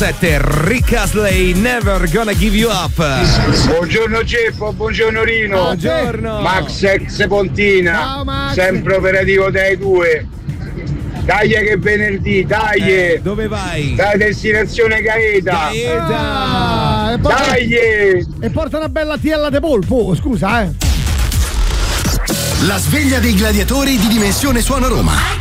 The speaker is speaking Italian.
7, Rick Astley, Never Gonna Give You Up. Buongiorno Ceppo, buongiorno Rino. Buongiorno. Max ex Pontina. Ciao, Max. Sempre operativo dai due. Dai che è venerdì, dai. Dove vai? Dai, destinazione Gaeta. E porta una bella tiella de polpo, scusa, La sveglia dei gladiatori di Dimensione Suono Roma.